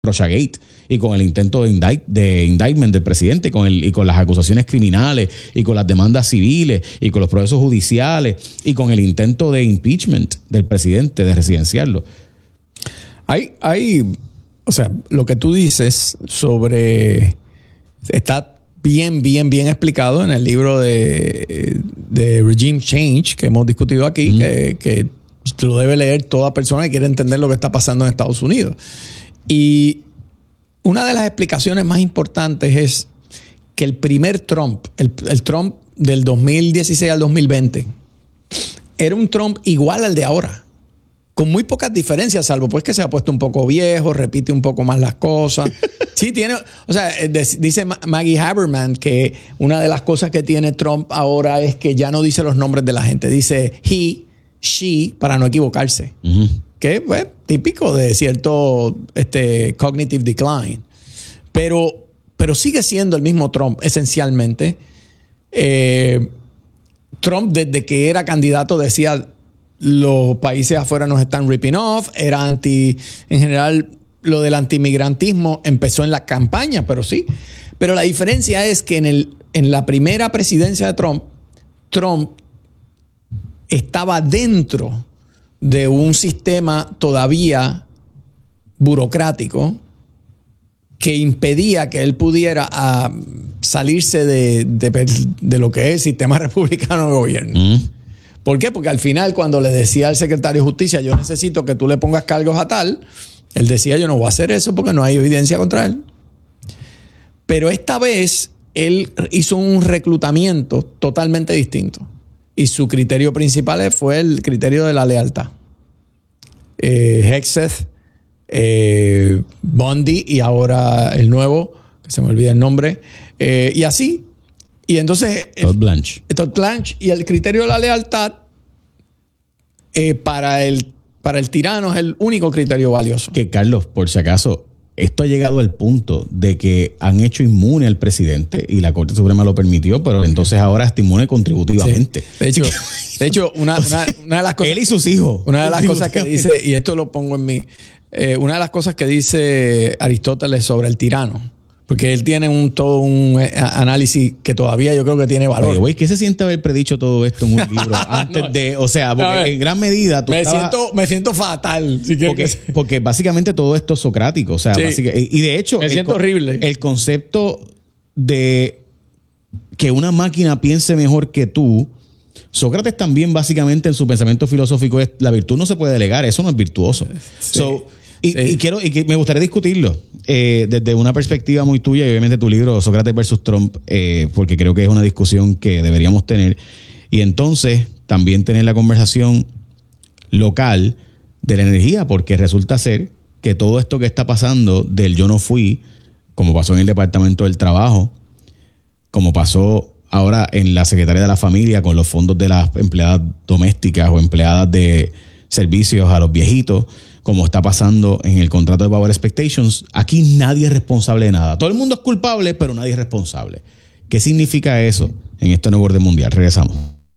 Russiagate y con el intento de indictment del presidente y con las acusaciones criminales y con las demandas civiles y con los procesos judiciales y con el intento de impeachment del presidente, de residenciarlo. O sea, lo que tú dices está bien explicado en el libro de Regime Change que hemos discutido aquí, que lo debe leer toda persona que quiere entender lo que está pasando en Estados Unidos. Y una de las explicaciones más importantes es que el primer Trump, el Trump del 2016 al 2020, era un Trump igual al de ahora, con muy pocas diferencias, salvo pues que se ha puesto un poco viejo, repite un poco más las cosas. Sí, tiene, o sea, dice Maggie Haberman que una de las cosas que tiene Trump ahora es que ya no dice los nombres de la gente, dice he, she, para no equivocarse. Que es pues, típico de cierto cognitive decline. Pero sigue siendo el mismo Trump, esencialmente. Trump, desde que era candidato, decía los países afuera nos están ripping off, era en general, lo del antimigrantismo empezó en la campaña, pero sí. Pero la diferencia es que en la primera presidencia de Trump estaba dentro de un sistema todavía burocrático que impedía que él pudiera salirse de lo que es el sistema republicano de gobierno. ¿Por qué? Porque al final, cuando le decía al secretario de Justicia, yo necesito que tú le pongas cargos a tal, él decía, yo no voy a hacer eso porque no hay evidencia contra él. Pero esta vez, él hizo un reclutamiento totalmente distinto. Y su criterio principal fue el criterio de la lealtad. Hegseth, Bundy y ahora el nuevo, que se me olvida el nombre, y así. Y entonces Todd Blanche y el criterio de la lealtad para el tirano es el único criterio valioso. Que Carlos, por si acaso, esto ha llegado al punto de que han hecho inmune al presidente y la Corte Suprema lo permitió, pero entonces ahora está inmune contributivamente. Sí. De hecho, una de las cosas... Él y sus hijos. Una de las cosas que dice, y esto lo pongo en mí, una de las cosas que dice Aristóteles sobre el tirano, porque él tiene todo un análisis que todavía yo creo que tiene valor. Oye, güey, ¿qué se siente haber predicho todo esto en un libro antes de, o sea, porque en gran medida me siento fatal. Porque básicamente todo esto es socrático, o sea, sí. Y de hecho, me siento horrible. El concepto de que una máquina piense mejor que tú, Sócrates también básicamente en su pensamiento filosófico es la virtud no se puede delegar, eso no es virtuoso. Sí. Y me gustaría discutirlo desde una perspectiva muy tuya y obviamente tu libro Sócrates versus Trump, porque creo que es una discusión que deberíamos tener. Y entonces también tener la conversación local de la energía, porque resulta ser que todo esto que está pasando del yo no fui, como pasó en el Departamento del Trabajo, como pasó ahora en la Secretaría de la Familia con los fondos de las empleadas domésticas o empleadas de servicios a los viejitos, como está pasando en el contrato de Power Expectations, aquí nadie es responsable de nada. Todo el mundo es culpable, pero nadie es responsable. ¿Qué significa eso en este nuevo orden mundial? Regresamos.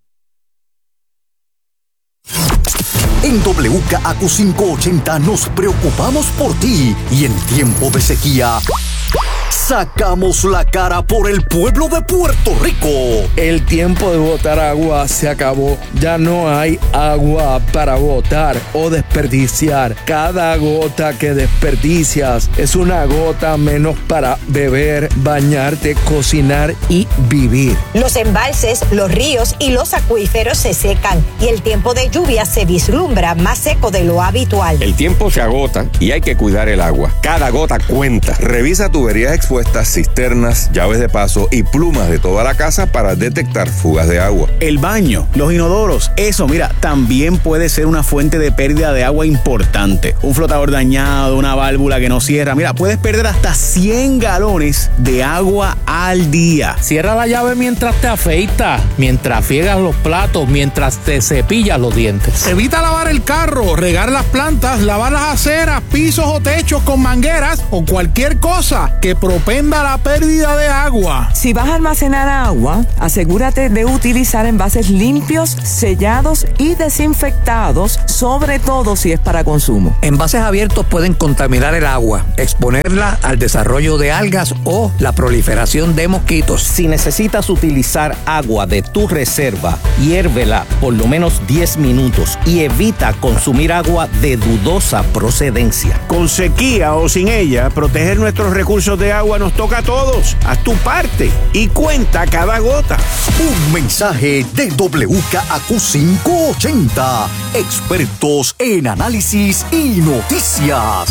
En WKAQ 580 nos preocupamos por ti y en tiempo de sequía sacamos la cara por el pueblo de Puerto Rico. El tiempo de botar agua se acabó. Ya no hay agua para botar o desperdiciar. Cada gota que desperdicias es una gota menos para beber, bañarte, cocinar y vivir. Los embalses, los ríos y los acuíferos se secan y el tiempo de lluvia se vislumbra más seco de lo habitual. El tiempo se agota y hay que cuidar el agua. Cada gota cuenta. Revisa tuberías expuestas, cisternas, llaves de paso y plumas de toda la casa para detectar fugas de agua. El baño, los inodoros, eso, mira, también puede ser una fuente de pérdida de agua importante. Un flotador dañado, una válvula que no cierra, mira, puedes perder hasta 100 galones de agua al día. Cierra la llave mientras te afeitas, mientras friegas los platos, mientras te cepillas los dientes. Evita lavar el carro, regar las plantas, lavar las aceras, pisos o techos con mangueras o cualquier cosa que proponga suspenda la pérdida de agua. Si vas a almacenar agua, asegúrate de utilizar envases limpios, sellados y desinfectados, sobre todo si es para consumo. Envases abiertos pueden contaminar el agua, exponerla al desarrollo de algas o la proliferación de mosquitos. Si necesitas utilizar agua de tu reserva, hiérvela por lo menos 10 minutos y evita consumir agua de dudosa procedencia. Con sequía o sin ella, proteger nuestros recursos de agua nos toca a todos. Haz tu parte y cuenta cada gota. Un mensaje de WKAQ 580. Expertos en análisis y noticias.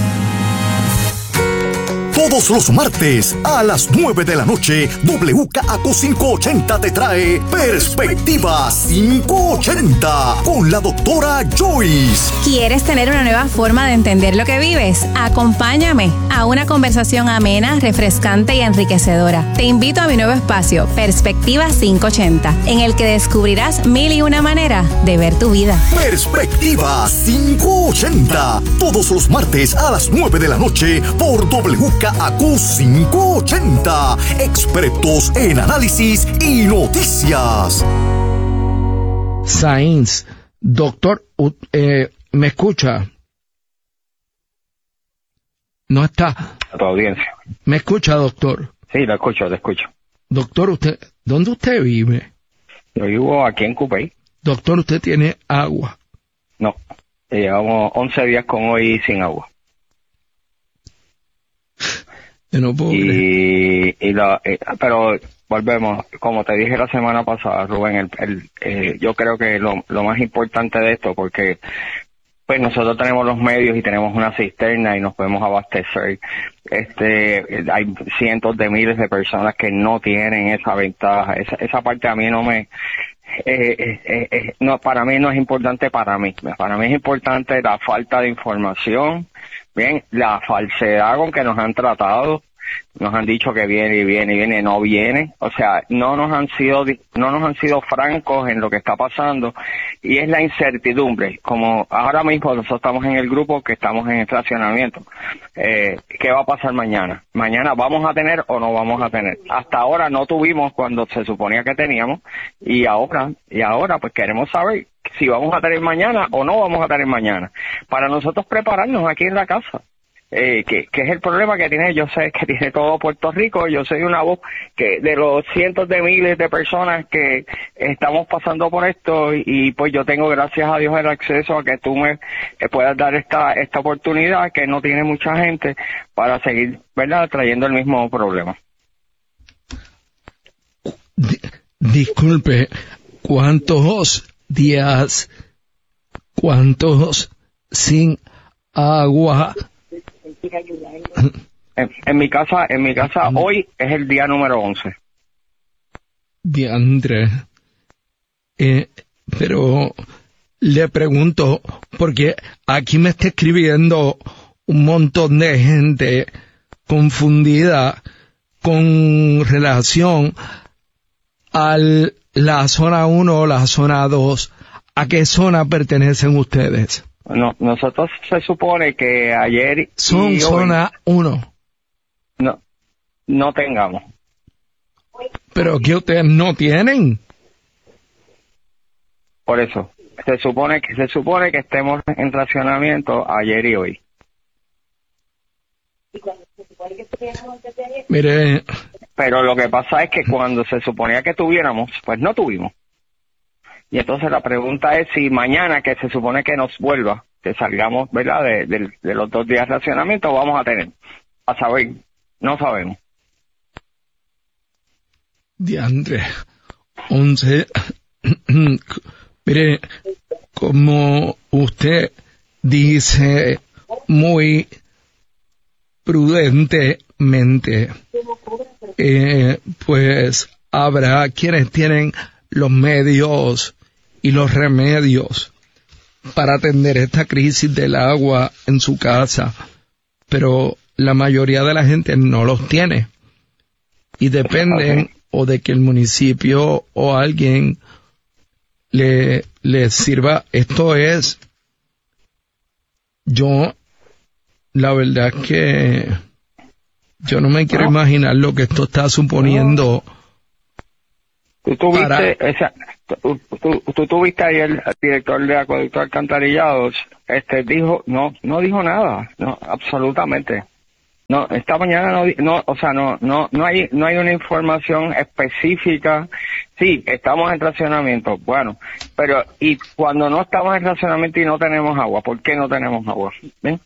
Todos los martes a las 9 de la noche, WKAQ 580 te trae Perspectiva 580 con la doctora Joyce. ¿Quieres tener una nueva forma de entender lo que vives? Acompáñame a una conversación amena, refrescante y enriquecedora. Te invito a mi nuevo espacio, Perspectiva 580, en el que descubrirás 1001 maneras de ver tu vida. Perspectiva 580, todos los martes a las 9 de la noche por WKAQ 580, expertos en análisis y noticias. Sainz, doctor, ¿me escucha? No está. A tu audiencia. ¿Me escucha, doctor? Sí, lo escucho, te escucho. Doctor, ¿dónde usted vive? Yo vivo aquí en Cupey. Doctor, ¿usted tiene agua? No, llevamos 11 días con hoy sin agua. No puedo pero volvemos, como te dije la semana pasada, Rubén, yo creo que lo más importante de esto, porque pues nosotros tenemos los medios y tenemos una cisterna y nos podemos abastecer. Hay cientos de miles de personas que no tienen esa ventaja. Esa parte a mí no me... no, para mí no es importante para mí. Para mí es importante la falta de información, bien, la falsedad con que nos han tratado. Nos han dicho que viene y viene y viene, no viene. O sea, no nos han sido francos en lo que está pasando, y es la incertidumbre. Como ahora mismo nosotros estamos en el grupo que estamos en el racionamiento. ¿Qué va a pasar mañana? ¿Mañana vamos a tener o no vamos a tener? Hasta ahora no tuvimos cuando se suponía que teníamos, y ahora pues queremos saber si vamos a tener mañana o no vamos a tener mañana, para nosotros prepararnos aquí en la casa. Que es el problema que tiene, yo sé que tiene todo Puerto Rico. Yo soy una voz que de los cientos de miles de personas que estamos pasando por esto, y pues yo tengo, gracias a Dios, el acceso a que tú me puedas dar esta oportunidad que no tiene mucha gente, para seguir, ¿verdad?, trayendo el mismo problema. Disculpe, ¿cuántos días sin agua? En mi casa hoy es el día número 11. Diandre. Pero le pregunto, porque aquí me está escribiendo un montón de gente confundida con relación a la zona 1 o la zona 2. ¿A qué zona pertenecen ustedes? No, nosotros se supone que ayer son y zona 1. No tengamos. Pero que ustedes no tienen. Por eso se supone que estemos en racionamiento ayer y hoy. Mire, pero lo que pasa es que cuando se suponía que tuviéramos, pues no tuvimos. Y entonces la pregunta es si mañana, que se supone que nos vuelva, que salgamos, ¿verdad?, de los 2 días de racionamiento, vamos a tener. A saber, no sabemos. Diandre, 11. Mire, como usted dice muy prudentemente, pues habrá quienes tienen los medios y los remedios para atender esta crisis del agua en su casa, pero la mayoría de la gente no los tiene, y dependen o de que el municipio o alguien le sirva. Esto es, yo la verdad es que Yo no me quiero imaginar lo que esto está suponiendo. Tú tuviste ayer el director de Acueducto Alcantarillados, no dijo nada, no, absolutamente. No, esta mañana no hay una información específica. Sí, estamos en racionamiento, bueno, pero y cuando no estamos en racionamiento y no tenemos agua, ¿por qué no tenemos agua? ¿Ven?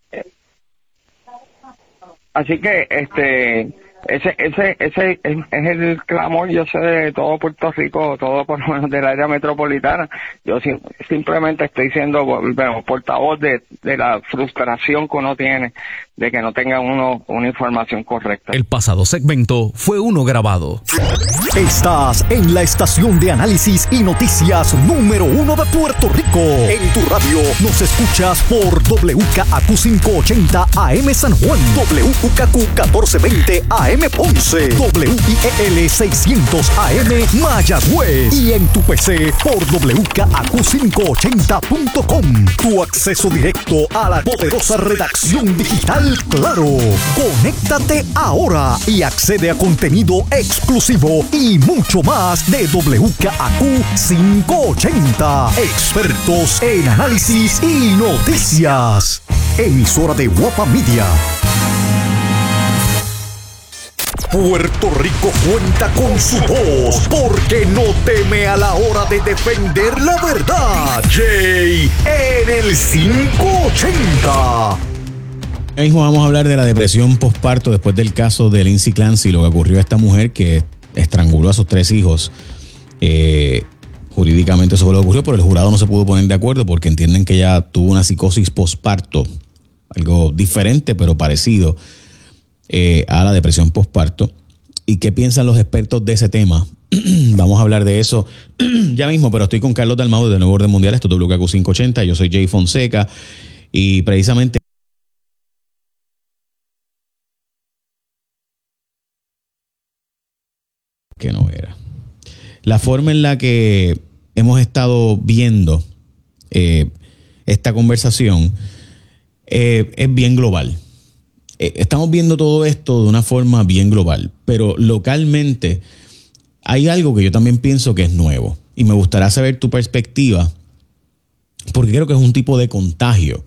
Así que ese es el clamor, yo sé, de todo Puerto Rico, todo por lo menos del área metropolitana. Yo simplemente estoy siendo portavoz de la frustración que uno tiene de que no tenga una información correcta. El pasado segmento fue uno grabado. Estás en la estación de análisis y noticias número 1 de Puerto Rico. En tu radio nos escuchas por WKAQ 580 AM San Juan, WKQ 1420 AM Ponce, WIEL 600 AM Mayagüez y en tu PC por WKAQ580.com. Tu acceso directo a la poderosa redacción digital Claro. Conéctate ahora y accede a contenido exclusivo y mucho más de WKAQ 580. Expertos en análisis y noticias. Emisora de Guapa Media. Puerto Rico cuenta con su voz porque no teme a la hora de defender la verdad. Jay en el 580. Ahora mismo vamos a hablar de la depresión postparto después del caso de Lindsay Clancy, lo que ocurrió a esta mujer que estranguló a sus 3 hijos. Jurídicamente eso fue lo que ocurrió, pero el jurado no se pudo poner de acuerdo porque entienden que ella tuvo una psicosis postparto, algo diferente pero parecido a la depresión postparto. ¿Y qué piensan los expertos de ese tema? Vamos a hablar de eso ya mismo, pero estoy con Carlos Dalmau de Nuevo Orden Mundial. Esto es WKAQ 580, yo soy Jay Fonseca y precisamente que no era. La forma en la que hemos estado viendo esta conversación es bien global. Estamos viendo todo esto de una forma bien global, pero localmente hay algo que yo también pienso que es nuevo y me gustaría saber tu perspectiva porque creo que es un tipo de contagio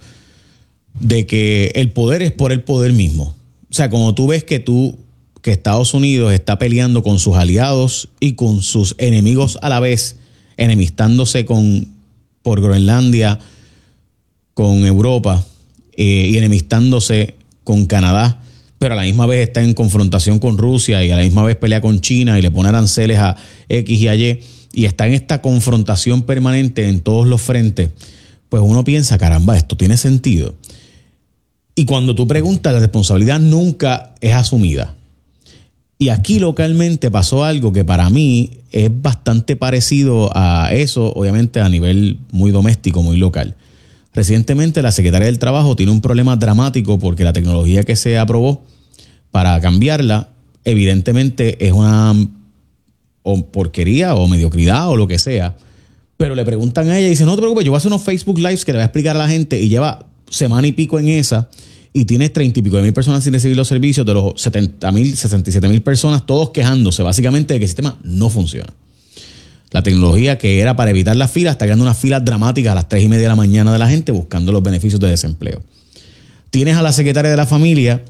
de que el poder es por el poder mismo. O sea, cuando tú ves que Estados Unidos está peleando con sus aliados y con sus enemigos a la vez, enemistándose por Groenlandia, con Europa y enemistándose con Canadá, pero a la misma vez está en confrontación con Rusia y a la misma vez pelea con China y le pone aranceles a X y a Y y está en esta confrontación permanente en todos los frentes, pues uno piensa, caramba, esto tiene sentido. Y cuando tú preguntas, la responsabilidad nunca es asumida. Y aquí localmente pasó algo que para mí es bastante parecido a eso, obviamente a nivel muy doméstico, muy local. Recientemente la Secretaría del Trabajo tiene un problema dramático porque la tecnología que se aprobó para cambiarla evidentemente es una porquería o mediocridad o lo que sea. Pero le preguntan a ella y dice, no te preocupes, yo voy a hacer unos Facebook Lives que le voy a explicar a la gente y lleva semana y pico en esa. Y tienes 30 y pico de mil personas sin recibir los servicios, de los 70,000, 67,000 personas, todos quejándose básicamente de que el sistema no funciona. La tecnología que era para evitar las filas está creando unas filas dramáticas a las 3:30 de la mañana de la gente buscando los beneficios de desempleo. Tienes a la secretaria de la familia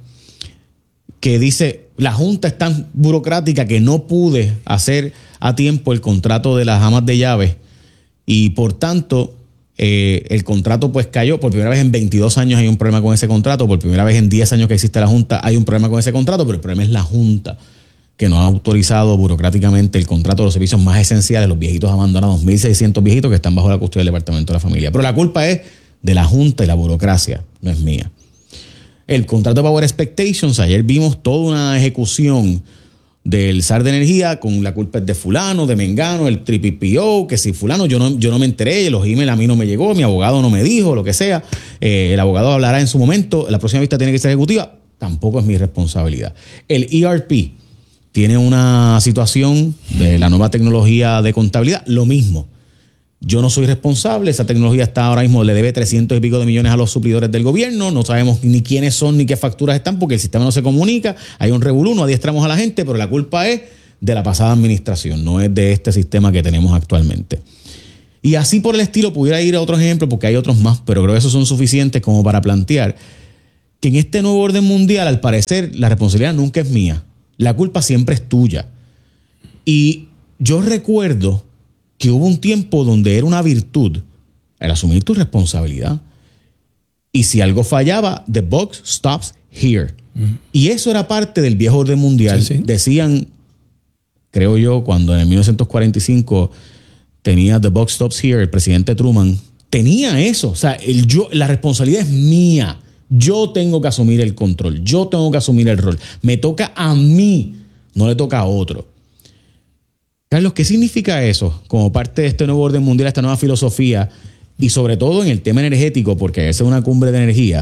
que dice, la junta es tan burocrática que no pude hacer a tiempo el contrato de las amas de llaves y por tanto el contrato pues cayó. Por primera vez en 22 años hay un problema con ese contrato. Por primera vez en 10 años que existe la Junta hay un problema con ese contrato, pero el problema es la Junta que no ha autorizado burocráticamente el contrato de los servicios más esenciales, los viejitos abandonados, 1,600 viejitos que están bajo la custodia del Departamento de la Familia. Pero la culpa es de la Junta y la burocracia, no es mía. El contrato de Power Expectations, ayer vimos toda una ejecución del SAR de energía con la culpa es de fulano, de mengano, el TPPO, que si fulano yo no me enteré, los emails a mí no me llegó, mi abogado no me dijo, lo que sea, el abogado hablará en su momento, la próxima vista tiene que ser ejecutiva, tampoco es mi responsabilidad. El ERP tiene una situación de la nueva tecnología de contabilidad, lo mismo. yo no soy responsable, esa tecnología está ahora mismo, le debe 300 y pico de millones a los suplidores del gobierno, no sabemos ni quiénes son ni qué facturas están porque el sistema no se comunica, hay un revolú, no adiestramos a la gente, pero la culpa es de la pasada administración, no es de este sistema que tenemos actualmente. Y así por el estilo pudiera ir a otros ejemplos porque hay otros más, pero creo que esos son suficientes como para plantear que en este nuevo orden mundial, al parecer, la responsabilidad nunca es mía. La culpa siempre es tuya. Y yo recuerdo que hubo un tiempo donde era una virtud el asumir tu responsabilidad. Y si algo fallaba, the buck stops here. Y eso era parte del viejo orden mundial. Sí, sí. Decían, creo yo, cuando en el 1945 tenía the buck stops here, el presidente Truman tenía eso. O sea, la responsabilidad es mía. Yo tengo que asumir el control. Yo tengo que asumir el rol. Me toca a mí, no le toca a otro. Carlos, ¿qué significa eso como parte de este nuevo orden mundial, esta nueva filosofía y sobre todo en el tema energético, porque esa es una cumbre de energía?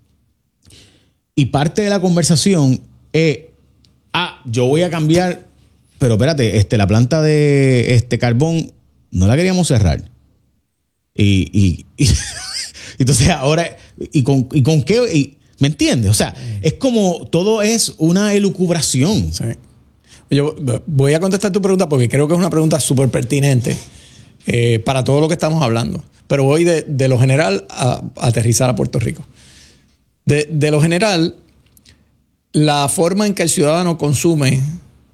Y parte de la conversación es, yo voy a cambiar, pero espérate, la planta de carbón no la queríamos cerrar. Y entonces ahora, ¿y con qué? ¿Me entiendes? O sea, es como todo es una elucubración. Sí. Yo voy a contestar tu pregunta porque creo que es una pregunta súper pertinente para todo lo que estamos hablando. Pero voy de lo general a aterrizar a Puerto Rico. De lo general, la forma en que el ciudadano consume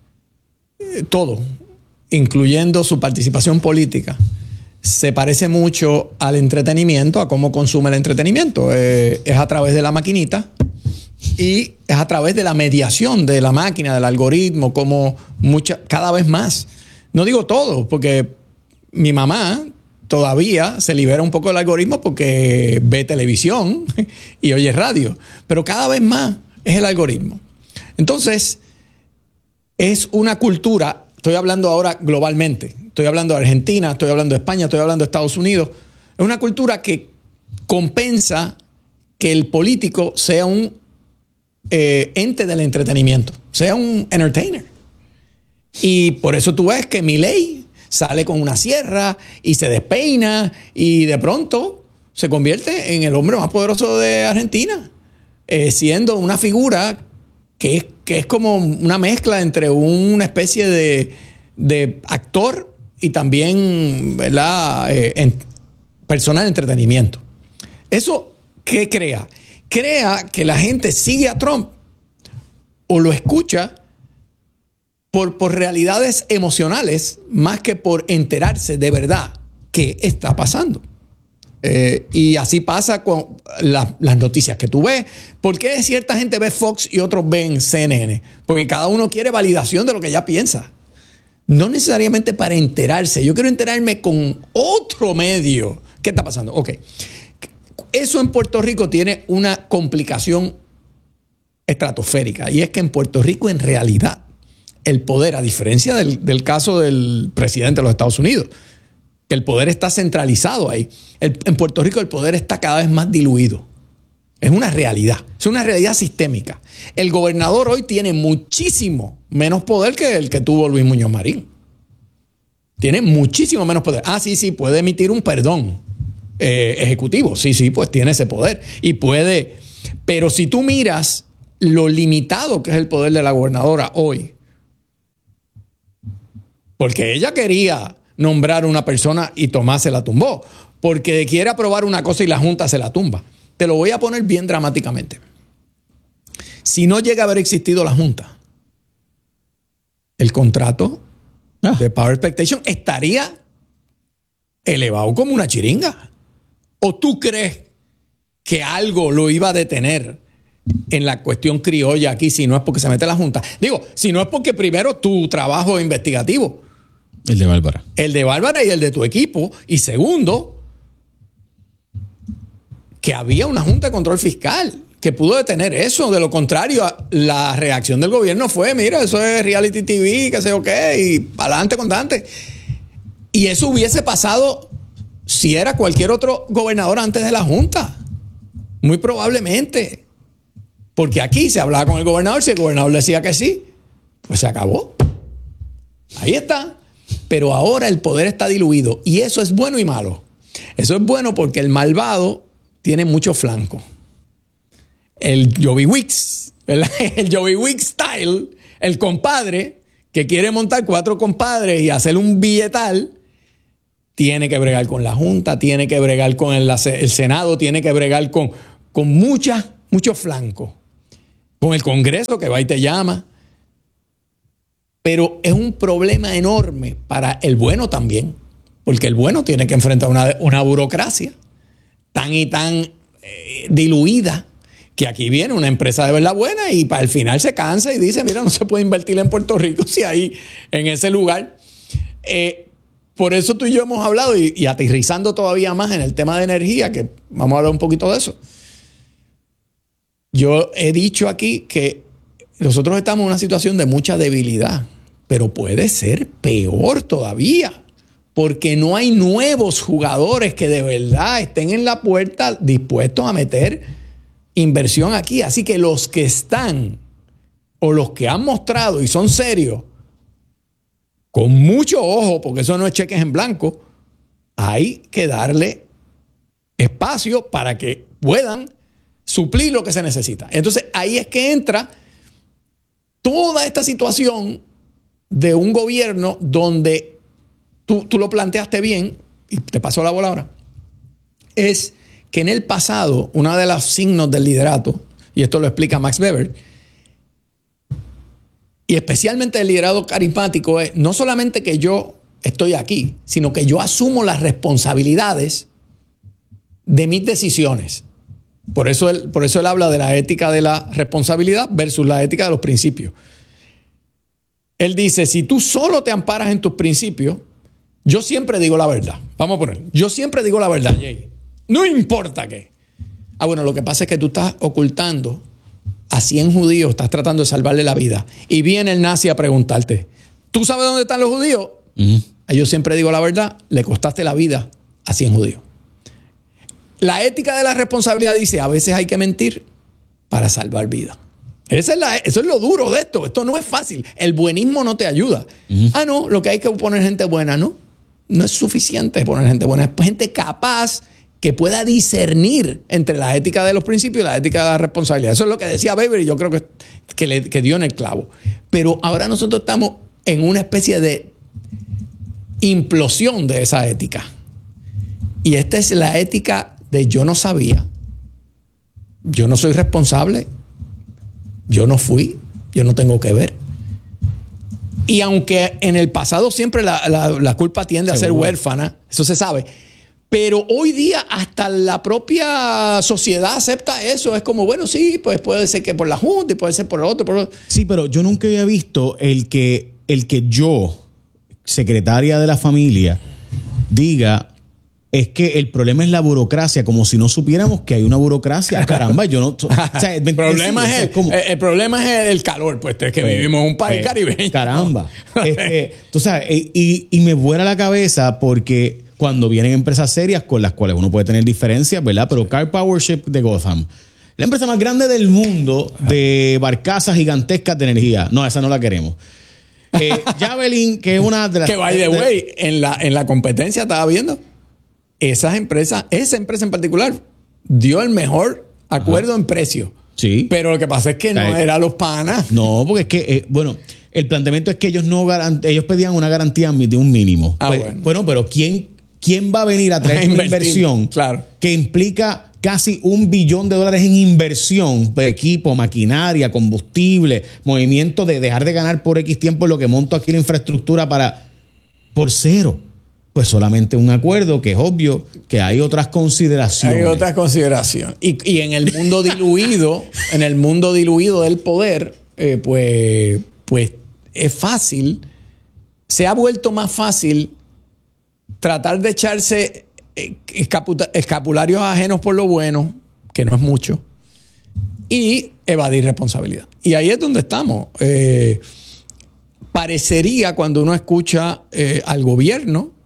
todo, incluyendo su participación política, se parece mucho al entretenimiento, a cómo consume el entretenimiento. Es a través de la maquinita y es a través de la mediación de la máquina, del algoritmo, como cada vez más. No digo todo, porque mi mamá todavía se libera un poco del algoritmo porque ve televisión y oye radio, pero cada vez más es el algoritmo. Entonces, es una cultura, estoy hablando ahora globalmente, estoy hablando de Argentina, estoy hablando de España, estoy hablando de Estados Unidos. Es una cultura que compensa que el político sea un ente del entretenimiento, sea un entertainer. Y por eso tú ves que Milei sale con una sierra y se despeina y de pronto se convierte en el hombre más poderoso de Argentina, siendo una figura que es como una mezcla entre una especie de actor y también, ¿verdad?, persona de entretenimiento. ¿Eso qué crea? Crea que la gente sigue a Trump o lo escucha por realidades emocionales más que por enterarse de verdad qué está pasando. Y así pasa con las noticias que tú ves. ¿Por qué cierta gente ve Fox y otros ven CNN? Porque cada uno quiere validación de lo que ya piensa. No necesariamente para enterarse. Yo quiero enterarme con otro medio. ¿Qué está pasando? Ok. Eso en Puerto Rico tiene una complicación estratosférica. Y es que en Puerto Rico, en realidad, el poder, a diferencia del caso del presidente de los Estados Unidos, que el poder está centralizado ahí. En Puerto Rico el poder está cada vez más diluido. Es una realidad. Es una realidad sistémica. El gobernador hoy tiene muchísimo menos poder que el que tuvo Luis Muñoz Marín. Tiene muchísimo menos poder. Sí, puede emitir un perdón ejecutivo. Sí, pues tiene ese poder. Y puede. Pero si tú miras lo limitado que es el poder de la gobernadora hoy, porque ella quería nombrar una persona y Tomás se la tumbó, porque quiere aprobar una cosa y la Junta se la tumba. Te lo voy a poner bien dramáticamente. Si no llega a haber existido la Junta, el contrato de Power Expectation estaría elevado como una chiringa. ¿O tú crees que algo lo iba a detener en la cuestión criolla aquí si no es porque se mete la Junta? Digo, si no es porque primero tu trabajo investigativo, el de Bárbara. El de Bárbara y el de tu equipo. Y segundo, que había una Junta de Control Fiscal que pudo detener eso. De lo contrario, la reacción del gobierno fue, mira, eso es reality TV, qué sé yo qué, y para adelante con Dante. Y eso hubiese pasado si era cualquier otro gobernador antes de la Junta. Muy probablemente. Porque aquí se hablaba con el gobernador, si el gobernador decía que sí, pues se acabó. Ahí está. Pero ahora el poder está diluido y eso es bueno y malo. Eso es bueno porque el malvado tiene mucho flanco. El Joey Wicks, ¿verdad? El Joey Wicks style, el compadre que quiere montar 4 compadres y hacer un billetal, tiene que bregar con la Junta, tiene que bregar con el Senado, tiene que bregar con mucho flanco. Con el Congreso que va y te llama. Pero es un problema enorme para el bueno también, porque el bueno tiene que enfrentar una burocracia tan y tan diluida, que aquí viene una empresa de verdad buena y para el final se cansa y dice, mira, no se puede invertir en Puerto Rico si ahí en ese lugar. Por eso tú y yo hemos hablado y aterrizando todavía más en el tema de energía, que vamos a hablar un poquito de eso. Yo he dicho aquí que nosotros estamos en una situación de mucha debilidad, pero puede ser peor todavía, porque no hay nuevos jugadores que de verdad estén en la puerta dispuestos a meter inversión aquí. Así que los que están o los que han mostrado y son serios, con mucho ojo, porque eso no es cheques en blanco, hay que darle espacio para que puedan suplir lo que se necesita. Entonces ahí es que entra toda esta situación de un gobierno donde tú lo planteaste bien y te pasó la bola ahora. Es que en el pasado, uno de los signos del liderato, y esto lo explica Max Weber, y especialmente el liderazgo carismático, es no solamente que yo estoy aquí, sino que yo asumo las responsabilidades de mis decisiones. Por eso él habla de la ética de la responsabilidad versus la ética de los principios. Él dice, si tú solo te amparas en tus principios, yo siempre digo la verdad. Vamos a poner, yo siempre digo la verdad, Jay. No importa qué. Bueno, lo que pasa es que tú estás ocultando a 100 judíos, estás tratando de salvarle la vida. Y viene el nazi a preguntarte, ¿tú sabes dónde están los judíos? Yo siempre digo la verdad, le costaste la vida a 100 judíos. La ética de la responsabilidad dice, a veces hay que mentir para salvar vidas. Eso es lo duro de esto. Esto no es fácil. El buenismo no te ayuda. No, lo que hay que poner gente buena, ¿no? No es suficiente poner gente buena. Es gente capaz que pueda discernir entre la ética de los principios y la ética de la responsabilidad. Eso es lo que decía Weber y yo creo que dio en el clavo. Pero ahora nosotros estamos en una especie de implosión de esa ética. Y esta es la ética de yo no sabía, yo no soy responsable, yo no fui, yo no tengo que ver. Y aunque en el pasado siempre la culpa tiende a ser huérfana, eso se sabe, pero hoy día hasta la propia sociedad acepta eso. Es como, bueno, sí, pues puede ser que por la Junta y puede ser por el otro. Sí, pero yo nunca había visto el que yo, secretaria de la familia, diga... Es que el problema es la burocracia, como si no supiéramos que hay una burocracia. Caramba, yo no... O sea, el problema es el calor, pues es que vivimos en un país caribeño. Caramba. Tú sabes, y me vuela la cabeza porque cuando vienen empresas serias con las cuales uno puede tener diferencias, ¿verdad? Pero Car Powership de Gotham, la empresa más grande del mundo de barcazas gigantescas de energía. No, esa no la queremos. Javelin, que es una de las... Que, by the way, en la competencia estaba viendo... esa empresa en particular dio el mejor acuerdo en precio. Sí. Pero lo que pasa es que no era los panas. No, porque es que, el planteamiento es que ellos ellos pedían una garantía de un mínimo. Bueno, pero ¿quién va a venir a traer una inversión que implica casi $1 billón en inversión de equipo, maquinaria, combustible, movimiento de dejar de ganar por X tiempo lo que monto aquí la infraestructura por cero? Pues solamente un acuerdo, que es obvio que hay otras consideraciones. Hay otras consideraciones. Y en el mundo diluido, del poder, pues es fácil, se ha vuelto más fácil tratar de echarse escapularios ajenos por lo bueno, que no es mucho, y evadir responsabilidad. Y ahí es donde estamos. Parecería, cuando uno escucha al gobierno,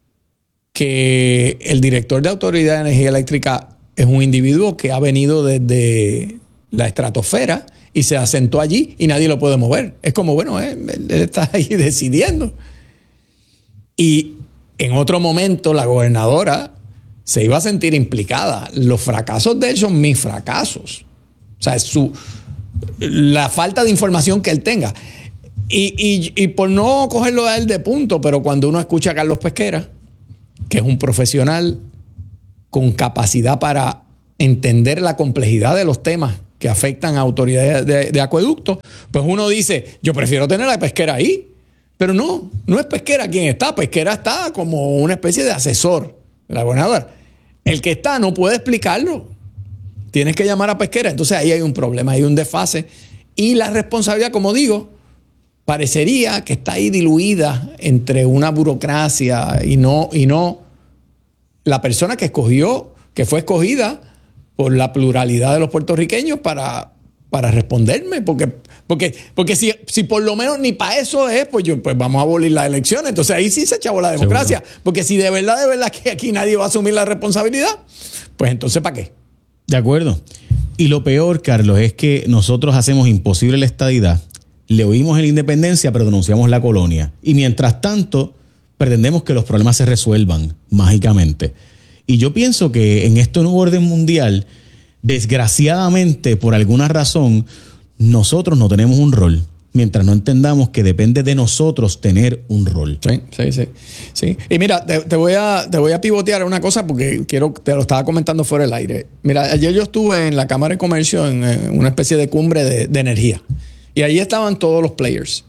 que el director de Autoridad de Energía Eléctrica es un individuo que ha venido desde la estratosfera y se asentó allí y nadie lo puede mover. Es como, bueno, él está ahí decidiendo. Y en otro momento la gobernadora se iba a sentir implicada. Los fracasos de él son mis fracasos. O sea, la falta de información que él tenga. Y por no cogerlo a él de punto, pero cuando uno escucha a Carlos Pesquera, que es un profesional con capacidad para entender la complejidad de los temas que afectan a autoridades de acueducto, pues uno dice, yo prefiero tener a Pesquera ahí. Pero no es Pesquera quien está. Pesquera está como una especie de asesor de la gobernadora. El que está no puede explicarlo. Tienes que llamar a Pesquera. Entonces ahí hay un problema, hay un desfase. Y la responsabilidad, como digo, parecería que está ahí diluida entre una burocracia y no la persona que fue escogida por la pluralidad de los puertorriqueños para responderme, porque si por lo menos ni para eso es, pues vamos a abolir las elecciones. Entonces ahí sí se echavó la democracia. Seguro. Porque si de verdad que aquí nadie va a asumir la responsabilidad, pues entonces ¿para qué? De acuerdo. Y lo peor, Carlos, es que nosotros hacemos imposible la estadidad, le oímos en la independencia, pero denunciamos la colonia. Y mientras tanto, pretendemos que los problemas se resuelvan mágicamente. Y yo pienso que en este nuevo orden mundial, desgraciadamente, por alguna razón, nosotros no tenemos un rol, mientras no entendamos que depende de nosotros tener un rol. Sí. Y mira, te voy a pivotear una cosa porque te lo estaba comentando fuera del aire. Mira, ayer yo estuve en la Cámara de Comercio en una especie de cumbre de energía. Y ahí estaban todos los players.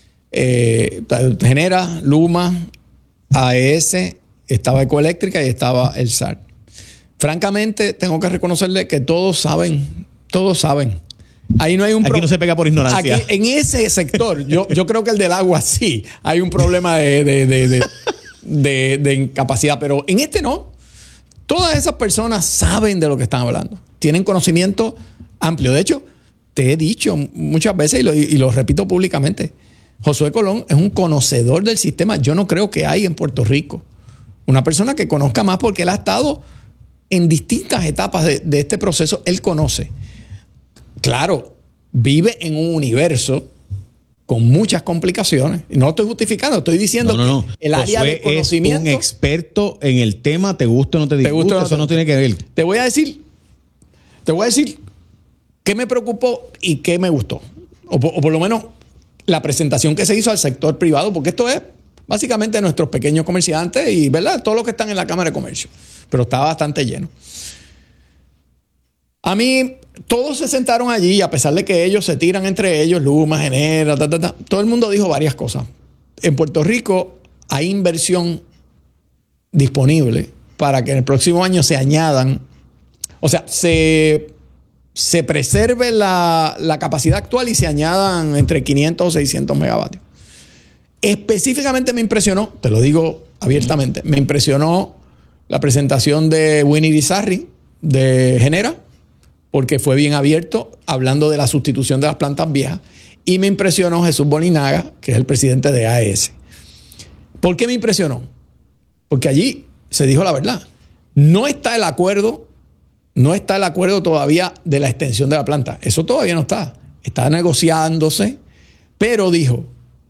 Genera, Luma, AES, estaba Ecoeléctrica y estaba el SAR. Francamente, tengo que reconocerle que todos saben. Ahí no hay un Aquí no se pega por ignorancia. Aquí, en ese sector, yo creo que el del agua sí, hay un problema de incapacidad, pero en este no. Todas esas personas saben de lo que están hablando. Tienen conocimiento amplio. De hecho, te he dicho muchas veces y lo repito públicamente, Josué Colón es un conocedor del sistema. Yo no creo que hay en Puerto Rico una persona que conozca más porque él ha estado en distintas etapas de este proceso. Él conoce. Claro, vive en un universo con muchas complicaciones. No lo estoy justificando, estoy diciendo que el área de conocimiento es un experto en el tema, te gusta o no te disgusta, eso no tiene que ver. Te voy a decir qué me preocupó y qué me gustó. O por lo menos la presentación que se hizo al sector privado, porque esto es básicamente nuestros pequeños comerciantes y, ¿verdad?, todos los que están en la Cámara de Comercio. Pero estaba bastante lleno. A mí, todos se sentaron allí, a pesar de que ellos se tiran entre ellos, Luma, Genera, todo el mundo dijo varias cosas. En Puerto Rico hay inversión disponible para que en el próximo año se añadan, o sea, se preserve la capacidad actual y se añadan entre 500 o 600 megavatios. Específicamente me impresionó, te lo digo abiertamente, me impresionó la presentación de Winnie Bizarri de Genera, porque fue bien abierto, hablando de la sustitución de las plantas viejas. Y me impresionó Jesús Bolinaga, que es el presidente de AES. ¿Por qué me impresionó? Porque allí se dijo la verdad. No está el acuerdo todavía de la extensión de la planta. Eso todavía no está. Está negociándose, pero dijo,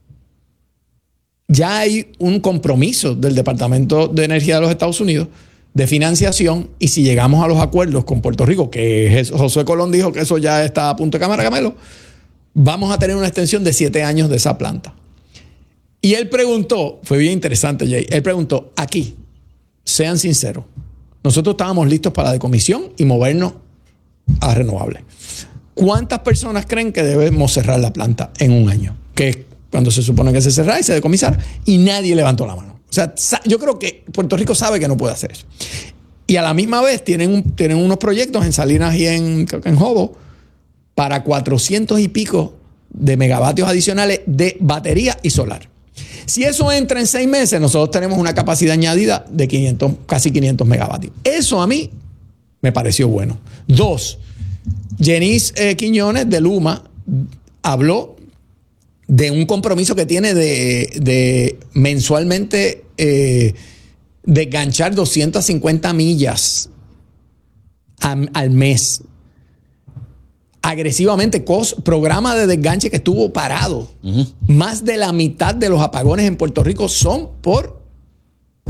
ya hay un compromiso del Departamento de Energía de los Estados Unidos de financiación, y si llegamos a los acuerdos con Puerto Rico, que Josué Colón dijo que eso ya está a punto de cámara, Camelo, vamos a tener una extensión de 7 años de esa planta. Y él preguntó, fue bien interesante, Jay, él preguntó, aquí, sean sinceros, nosotros estábamos listos para la decomisión y movernos a renovables. ¿Cuántas personas creen que debemos cerrar la planta en un año? Que es cuando se supone que se cerrara y se decomisara, y nadie levantó la mano. O sea, yo creo que Puerto Rico sabe que no puede hacer eso. Y a la misma vez tienen unos proyectos en Salinas y en Jobo para 400 y pico de megavatios adicionales de batería y solar. Si eso entra en 6 meses, nosotros tenemos una capacidad añadida de casi 500 megavatios. Eso a mí me pareció bueno. 2, Jenice Quiñones de Luma habló de un compromiso que tiene de mensualmente desganchar 250 millas al mes. Agresivamente, programa de desganche que estuvo parado. Más de la mitad de los apagones en Puerto Rico son por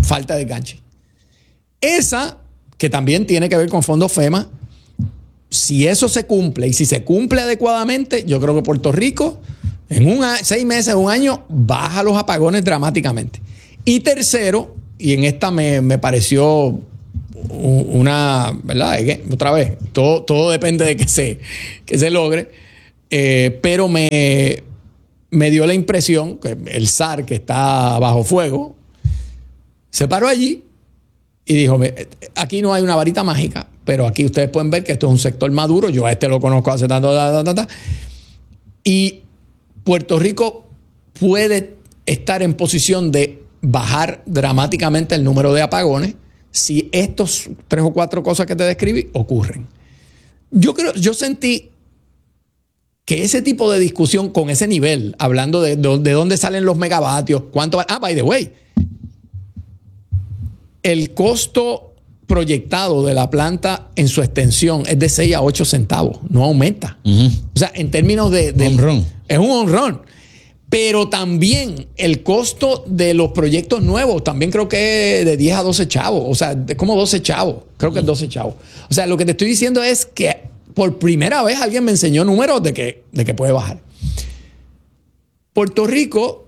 falta de enganche. Esa, que también tiene que ver con fondos FEMA, si eso se cumple y si se cumple adecuadamente, yo creo que Puerto Rico en 6 meses, 1 año, baja los apagones dramáticamente. Y tercero, y en esta me pareció una, ¿verdad? Otra vez, todo depende de que se logre, pero me dio la impresión que el SAR, que está bajo fuego, se paró allí y dijo, aquí no hay una varita mágica, pero aquí ustedes pueden ver que esto es un sector maduro, yo a este lo conozco hace tanto, y Puerto Rico puede estar en posición de bajar dramáticamente el número de apagones si estos 3 o 4 cosas que te describí ocurren. Yo sentí que ese tipo de discusión con ese nivel, hablando de dónde salen los megavatios, cuánto... by the way, el costo proyectado de la planta en su extensión es de 6 a 8 centavos, no aumenta. O sea, en términos de honrón. Es un honrón. Pero también el costo de los proyectos nuevos, también creo que es de 10 a 12 chavos. O sea, es como 12 chavos. Creo que es 12 chavos. O sea, lo que te estoy diciendo es que por primera vez alguien me enseñó números de que puede bajar. Puerto Rico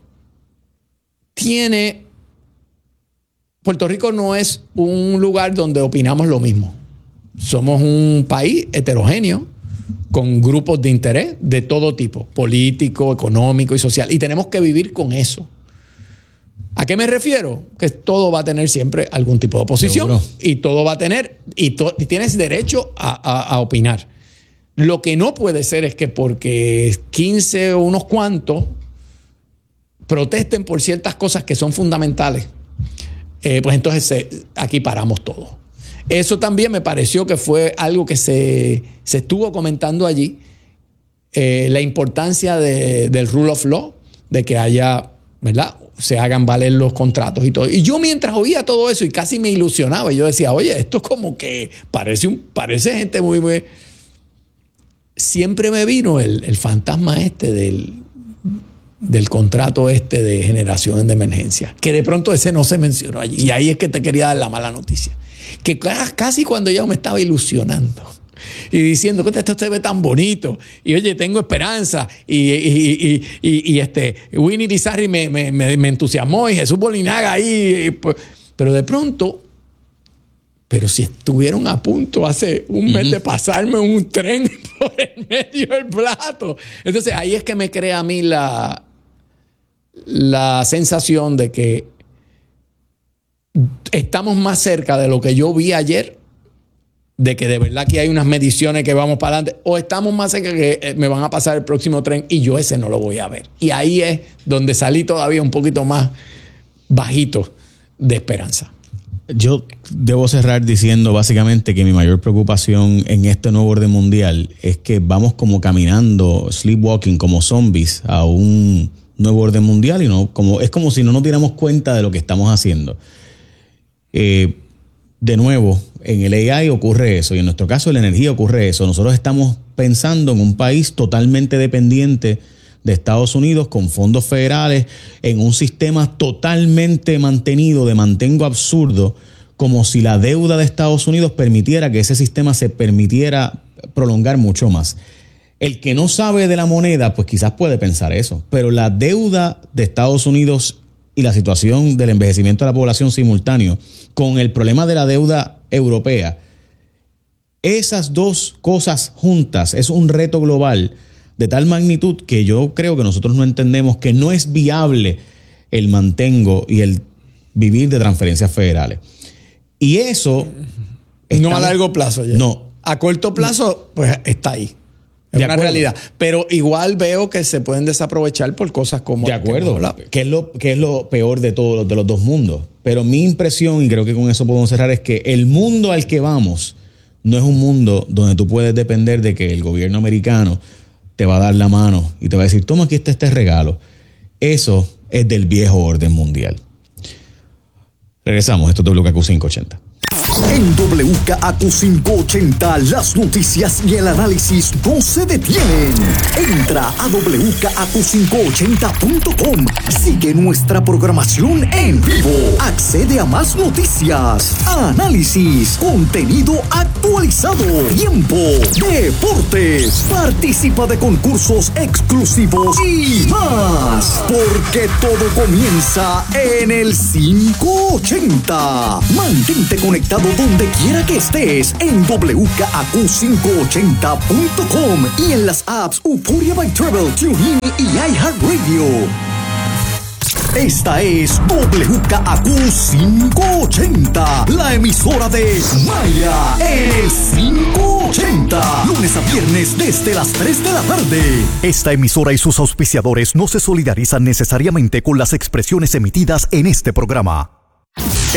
no es un lugar donde opinamos lo mismo. Somos un país heterogéneo, con grupos de interés de todo tipo, político, económico y social. Y tenemos que vivir con eso. ¿A qué me refiero? Que todo va a tener siempre algún tipo de oposición. Seguro. Y todo va a tener, y tienes derecho a opinar. Lo que no puede ser es que porque 15 o unos cuantos protesten por ciertas cosas que son fundamentales, pues entonces aquí paramos todo. Eso también me pareció que fue algo que se estuvo comentando allí, la importancia del rule of law, de que haya, ¿verdad?, se hagan valer los contratos y todo. Y yo mientras oía todo eso y casi me ilusionaba, yo decía, oye, esto como que parece gente muy, muy... Siempre me vino el fantasma del contrato de generación de emergencia, que de pronto ese no se mencionó allí. Y ahí es que te quería dar la mala noticia. Que casi cuando ya me estaba ilusionando y diciendo que esto se ve tan bonito y oye, tengo esperanza y Winnie Lizarri me entusiasmó y Jesús Bolinaga ahí, pues, pero de pronto, pero si estuvieron a punto hace un mes de pasarme un tren por el medio del plato. Entonces ahí es que me crea a mí la sensación de que estamos más cerca de lo que yo vi ayer, de que de verdad que hay unas mediciones que vamos para adelante, o estamos más cerca que me van a pasar el próximo tren y yo ese no lo voy a ver. Y ahí es donde salí todavía un poquito más bajito de esperanza. Yo debo cerrar diciendo básicamente que mi mayor preocupación en este nuevo orden mundial es que vamos como caminando, sleepwalking, como zombies a un nuevo orden mundial y es como si no nos diéramos cuenta de lo que estamos haciendo. De nuevo, en el AI ocurre eso y en nuestro caso en la energía ocurre eso. Nosotros estamos pensando en un país totalmente dependiente de Estados Unidos con fondos federales, en un sistema totalmente mantenido de mantengo absurdo, como si la deuda de Estados Unidos permitiera que ese sistema se permitiera prolongar mucho más. El que no sabe de la moneda, pues quizás puede pensar eso, pero la deuda de Estados Unidos y la situación del envejecimiento de la población simultáneo con el problema de la deuda europea, esas dos cosas juntas es un reto global de tal magnitud que yo creo que nosotros no entendemos que no es viable el mantengo y el vivir de transferencias federales. Y eso... No a largo plazo. Ya. No. A corto plazo, pues está ahí. Es una realidad. Pero igual veo que se pueden desaprovechar por cosas como... De acuerdo. Que es lo peor de todos de los dos mundos. Pero mi impresión, y creo que con eso podemos cerrar, es que el mundo al que vamos no es un mundo donde tú puedes depender de que el gobierno americano te va a dar la mano y te va a decir, toma, aquí está este regalo. Eso es del viejo orden mundial. Regresamos. Esto es WKQ 580. En WKAQ 580 las noticias y el análisis no se detienen. Entra a WKAQ580.com. Sigue nuestra programación en vivo. Accede a más noticias, análisis, contenido actualizado, tiempo, deportes. Participa de concursos exclusivos y más. Porque todo comienza en el 580. Mantente conectado donde quiera que estés en WKAQ580.com y en las apps Euphoria by Travel, TuneIn y iHeartRadio. Esta es WKAQ580, la emisora de Maya en el 580, lunes a viernes desde las 3 de la tarde. Esta emisora y sus auspiciadores no se solidarizan necesariamente con las expresiones emitidas en este programa.